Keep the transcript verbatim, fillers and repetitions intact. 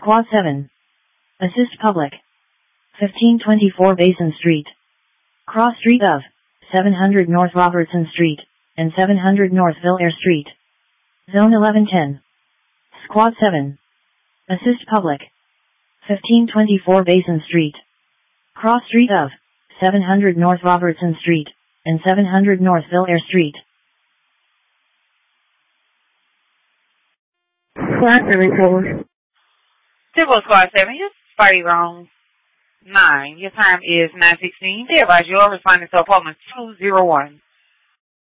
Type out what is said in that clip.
Squad seven. Assist public. fifteen twenty-four Basin Street. Cross street of seven hundred North Robertson Street and seven hundred North Villaire Street. Zone eleven ten. Squad seven. Assist public. fifteen twenty-four Basin Street. Cross street of seven hundred North Robertson Street and seven hundred North Villaire Street. Squad seven, four. Typical Squad seven, you're party wrong. nine. Your time is nine sixteen. Thereby, you're responding to appointment two zero one.